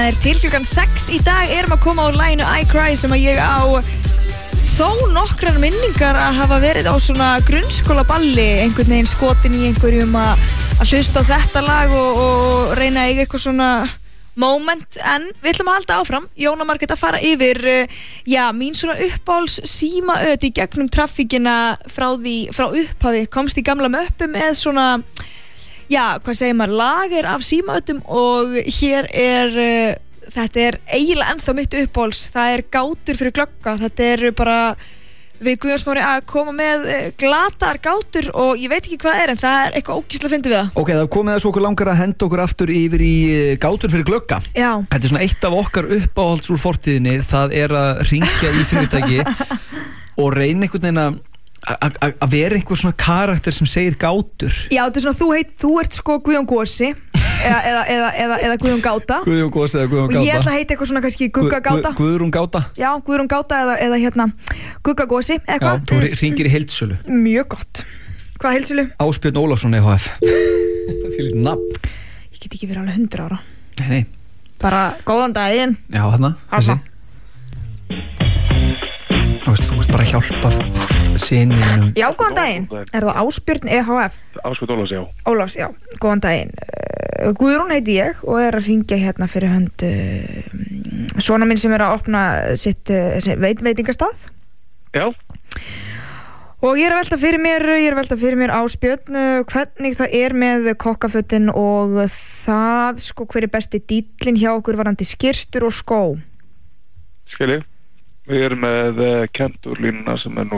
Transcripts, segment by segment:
er til klukkan 6 í dag erum að koma á laginu I Cry sem að ég á þó nokkrar minningar að hafa verið á svona grunnskólaballi einhvern veginn skotin í einhverjum að hlusta á þetta lag og reyna að eiga eitthvað svona moment, en við ætlum að halda áfram. Jóna Margrét að fara yfir mín svona uppáhalds símaöt í gegnum traffíkina frá upphafi, komst í gamla möppu með svona hvað segir maður, lager af símaötum og hér þetta er eiginlega ennþá mitt uppáhalds, það er gátur fyrir glögga, þetta er bara við Guðjón Smári að koma með glataðar gátur og ég veit ekki hvað en það er eitthvað ógeðslega fyndið við það. Ok, það komið þess okkur langar að henda okkur aftur yfir í gátur fyrir glögga. Já. Þetta er svona eitt af okkar uppáhalds úr fortíðinni, það er að hringja í fyrirtæki og reyna einhvern veginn að vera einhver svona karakter sem segir gátur. Já, þetta er svona, þú ert sko Guðjón Gósi eða Guðjón Gáta. Guðjón Gósi eða Guðjón Gáta. Og ég ætla að heita eitthvað svona kannski Gugga Gáta. Guðrún Gáta. Já, Guðrún Gáta eða Gugga Gósi eitthvað. Já, þú hringir í heildsölu. Mjög gott. Hvað heildsölu? Ásbjörn Ólafsson EHF. Fyrir nafn. Ég get ekki verið alveg 100 ára. Nei. Bara góðan daginn. Já, þarna. Þessi. Þú veist bara að hjálpa syninum. Já, góðan daginn. Er það Ásbjörn EHF? Ásbjörn Ólafs, já. Ólafs, já. Góðan daginn. Guðrún heiti ég og er að hringja hérna fyrir hönd svona minn sem er að opna sitt veitingastað. Já. Og ég er að velta fyrir mér Ásbjörn, hvernig það er með kokkafötin og það, sko, hver er besti díllinn hjá okkur varandi skyrtur og skó? Skilji. Við erum með Kentur-línuna sem er nú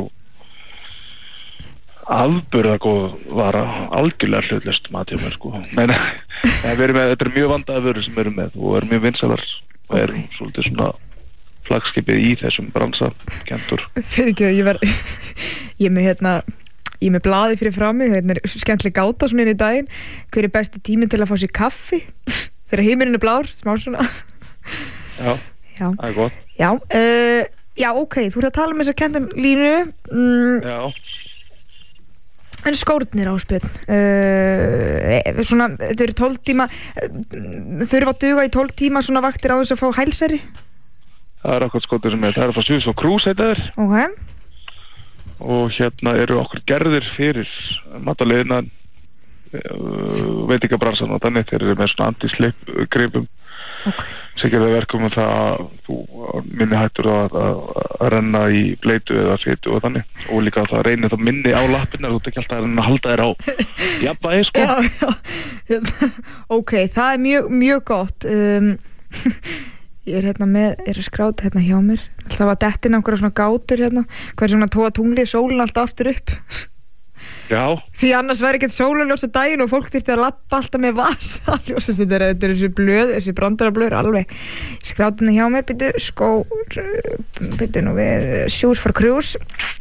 afburða góð vara, algjörlega hlutlaust mat hjá mér, sko. Men við erum með, þetta er mjög vandaða vörur sem við erum með og erum mjög vinsælar og erum svolítið svona flaggskipið í þessum bransa, Kentur. Fyrir ekki, ég er með blaði fyrir frammi, hérna er skemmtileg gáta svona inn í daginn, hver er besti tíminn til að fá sér kaffi þegar himinninn er blár, smá svona. Já, það er gott. Já, ok, þú ert að tala um þessar Kentur-línu. Já. En skórnir Ásbjörn, svona, þetta eru 12 tíma, þurfa að duga í 12 tíma svona vaktir á þess að fá hælsæri? Það er okkur skórnir sem það er að fá Swiss og Cruise heitaðir. Ok. Og hérna eru okkur gerðir fyrir mataleina, veitingabransan og þannig, þeir eru með svona anti-slip gripum. Ok. Sem gerði verkum það að þú minni hættur að renna í bleitu eða fitu og þannig og líka það reynir það minni á lappirnar þú ert ekki alltaf að halda þér á jafnvægi, sko. Já. Ok, það er mjög, mjög gott. Ég er hérna er skráð hérna hjá mér. Það var dettin einhverja svona gátur hérna. Hvað er svona tóa tunglið sólin alltaf aftur upp? Já. Því annars væri ekkert sólarljós á daginn og fólk þyrfti að lappa alltaf með vasaljós. Þetta er þessi blöð, þessi brandarablöður alveg. Skrátina hjá mér, byrju nú við Shoes for Cruise.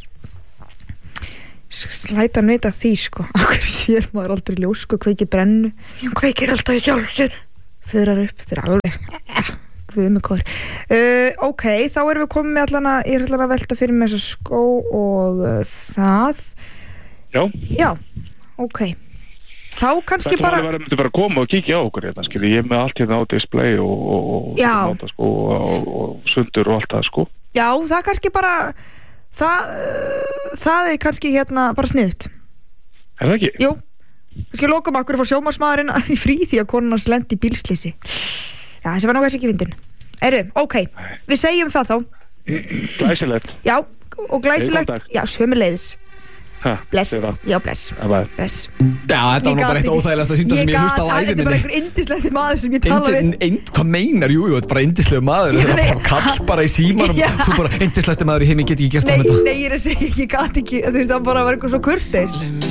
Slæta nöyta því, sko. Akkur sér maður aldrei ljós, sko, kveiki brennu. Kveikir alltaf í hjálpur. Föðrar upp, þetta er alveg guð með kór. Ok, þá erum við komið með ég er allan að velta fyrir mig þessa skó og það. Já, ok. Þá kannski bara það myndi bara koma og kíkja á okkur hérna, skilji, ég er með allt hérna á display og sundur og allt það, sko. Já, það kannski bara það er kannski hérna bara sniðut. Er það ekki? Jú, kannski lokum okkur að fá sjómannsmaðurinn í frí því að konan hans lendi í bílsleysi. Já, þessi var náttúrulega ekki fyndin. Ok, við segjum það þá. Glæsilegt. Já, og glæsilegt. Já, sömuleiðis. Bless. Já, bless. Bless. Já, þetta var nú bara eitt óþægilegasta símtal sem ég hlusta á ævinni. Þetta er bara einhver yndislegasti maður sem ég tala við. Hvað meinar? Jú, þetta er bara yndislegu maður. Þetta er bara kall bara í símanum. Þú bara yndislegasti maður í heimi, get ekki gert það með þetta. Nei, ég er að segja, ég gat ekki. Þú veist, það bara var eitthvað svo kurteis.